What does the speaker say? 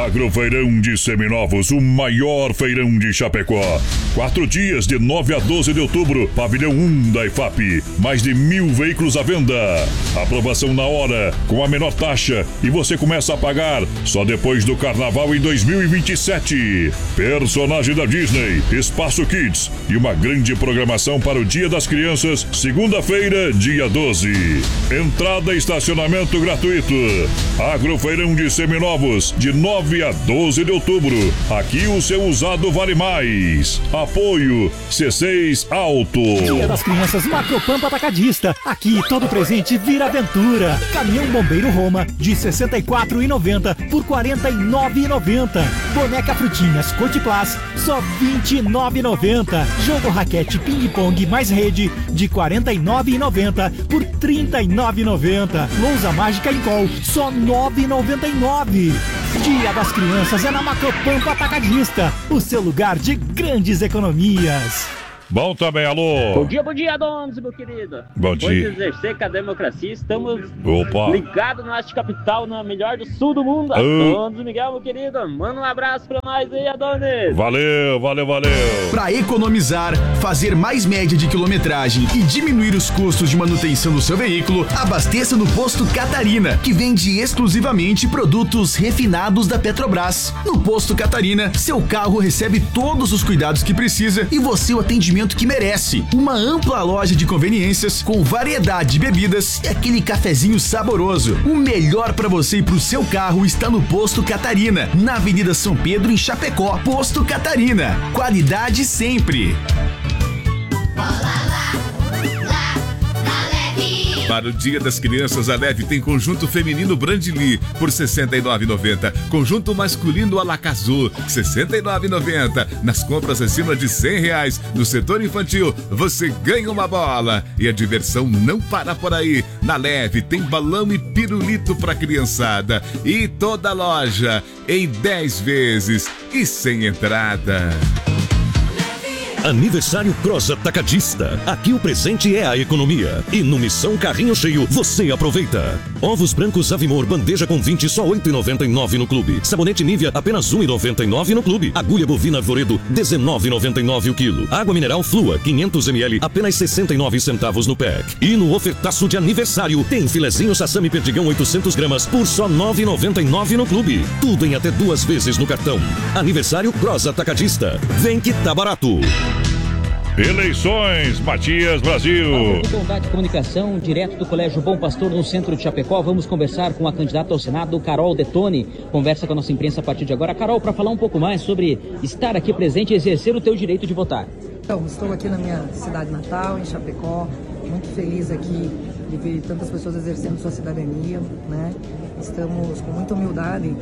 Agrofeirão de Seminovos, o maior feirão de Chapecó. 4 dias de 9 a 12 de outubro, pavilhão 1 da IFAP. Mais de 1.000 veículos à venda. Aprovação na hora, com a menor taxa, e você começa a pagar só depois do carnaval em 2027. Personagem da Disney, Espaço Kids e uma grande programação para o Dia das Crianças, segunda-feira, dia 12. Entrada e estacionamento gratuito. Agrofeirão de Seminovos, de 9 a 12 de outubro. Aqui o seu usado vale mais. Apoio C6 Auto. Dia das Crianças Macropampa Atacadista. Aqui todo presente vira aventura. Caminhão Bombeiro Roma de R$ 64,90 por R$ 49,90. Boneca Frutinhas Cotiplas só R$ 29,90. Jogo raquete Ping Pong mais rede de R$ 49,90 por R$ 39,90. Lousa mágica em col só R$ 9,99. Dia das Crianças é na Macropampa Atacadista, o seu lugar de grandes economias. Bom também, alô. Bom dia, Donos, meu querido. Bom Depois dia. de exercer com a democracia, estamos Opa. ligados na arte capital, na melhor do sul do mundo. Adonis Miguel, meu querido, manda um abraço pra nós aí, Adonis. Valeu. Para economizar, fazer mais média de quilometragem e diminuir os custos de manutenção do seu veículo, abasteça no Posto Catarina, que vende exclusivamente produtos refinados da Petrobras. No Posto Catarina, seu carro recebe todos os cuidados que precisa e você o atendimento que merece. Uma ampla loja de conveniências com variedade de bebidas e aquele cafezinho saboroso. O melhor para você e pro seu carro está no Posto Catarina, na Avenida São Pedro, em Chapecó. Posto Catarina, qualidade sempre. Para o Dia das Crianças, a Leve tem conjunto feminino Brandly por R$ 69,90. Conjunto masculino Alacazul, R$ 69,90. Nas compras acima de R$ 100 no setor infantil, você ganha uma bola. E a diversão não para por aí. Na Leve tem balão e pirulito para criançada. E toda loja em 10 vezes e sem entrada. Aniversário Cross Atacadista. Aqui o presente é a economia. E no Missão Carrinho Cheio, você aproveita. Ovos brancos Avimor, bandeja com 20, só R$ 8,99 no clube. Sabonete Nivea, apenas R$ 1,99 no clube. Agulha bovina Arvoredo, R$ 19,99 o quilo. Água mineral Flua, 500 ml, apenas 69 centavos no pack. E no ofertaço de aniversário, tem filezinho Sassami Perdigão 800 gramas por só R$ 9,99 no clube. Tudo em até 2 vezes no cartão. Aniversário Cross Atacadista. Vem que tá barato. Eleições, Matias Brasil. De Bondade de Comunicação, direto do Colégio Bom Pastor, no centro de Chapecó. Vamos conversar com a candidata ao Senado, Carol Detone. Conversa com a nossa imprensa a partir de agora. Carol, para falar um pouco mais sobre estar aqui presente e exercer o teu direito de votar. Então, estou aqui na minha cidade natal, em Chapecó. Muito feliz aqui de ver tantas pessoas exercendo sua cidadania, né? Estamos com muita humildade